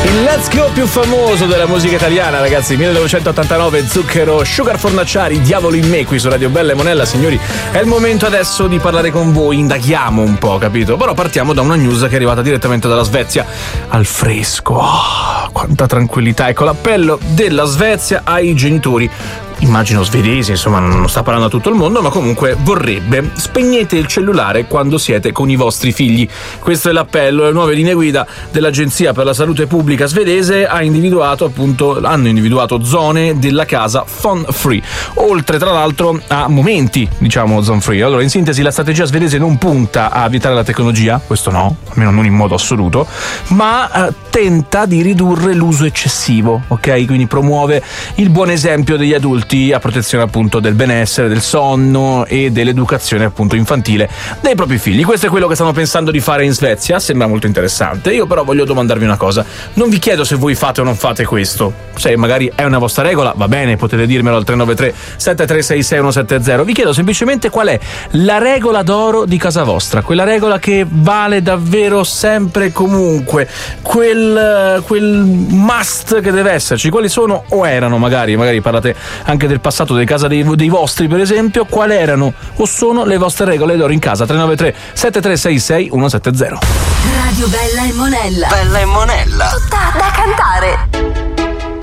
Il let's go più famoso della musica italiana, ragazzi, 1989, Zucchero, Sugar Fornaciari, Diavolo in me, qui su Radio Bella e Monella. Signori, è il momento adesso di parlare con voi, indaghiamo un po', capito? Però partiamo da una news che è arrivata direttamente dalla Svezia. Al fresco, quanta tranquillità. Ecco l'appello della Svezia ai genitori, immagino svedesi, insomma non sta parlando a tutto il mondo, ma comunque vorrebbe: spegnete il cellulare quando siete con i vostri figli. Questo è l'appello. Le nuove linee guida dell'Agenzia per la Salute Pubblica svedese hanno individuato zone della casa phone free, oltre tra l'altro a momenti, diciamo, zone free. Allora, in sintesi, la strategia svedese non punta a vietare la tecnologia, questo no, almeno non in modo assoluto, ma tenta di ridurre l'uso eccessivo, ok? Quindi promuove il buon esempio degli adulti a protezione appunto del benessere, del sonno e dell'educazione appunto infantile dei propri figli. Questo è quello che stanno pensando di fare in Svezia, sembra molto interessante. Io però voglio domandarvi una cosa: non vi chiedo se voi fate o non fate questo, se magari è una vostra regola, va bene, potete dirmelo al 393 7366 170. Vi chiedo semplicemente qual è la regola d'oro di casa vostra, quella regola che vale davvero sempre e comunque, quel must che deve esserci. Quali sono o erano, magari parlate anche del passato di casa dei vostri, per esempio, quali erano o sono le vostre regole d'oro in casa? 393 7366 170. Radio Bella e Monella. Bella e Monella. Tutta da cantare.